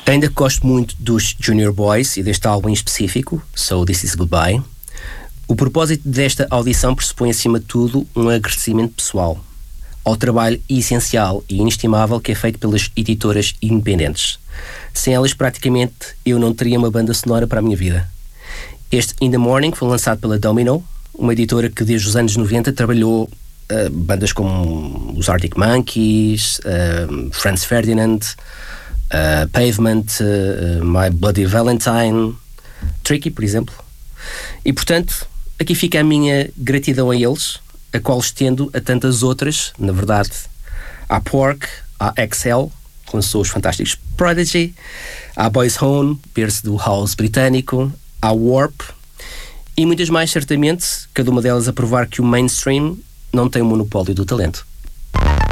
Ainda gosto muito dos Junior Boys e deste álbum em específico, So This Is Goodbye. O propósito desta audição pressupõe, acima de tudo, um agradecimento pessoal ao trabalho essencial e inestimável que é feito pelas editoras independentes. Sem elas, praticamente, eu não teria uma banda sonora para a minha vida. Este In The Morning foi lançado pela Domino, uma editora que desde os anos 90 trabalhou bandas como os Arctic Monkeys, Franz Ferdinand, Pavement, My Bloody Valentine, Tricky, por exemplo. E, portanto, aqui fica a minha gratidão a eles, a qual estendo a tantas outras, na verdade, à Pork, à Excel, que lançou os fantásticos Prodigy, à Boys Home, berço do house britânico, à Warp, e muitas mais, certamente, cada uma delas a provar que o mainstream não tem o monopólio do talento.